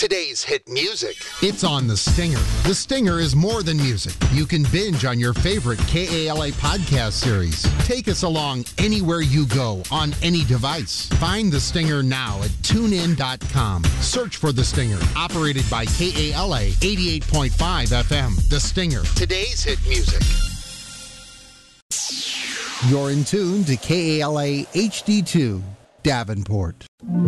Today's hit music. It's on The Stinger. The Stinger is more than music. You can binge on your favorite KALA podcast series. Take us along anywhere you go on any device. Find The Stinger now at tunein.com. Search for The Stinger, operated by KALA 88.5 FM. The Stinger. Today's hit music. You're in tune to KALA HD2, Davenport.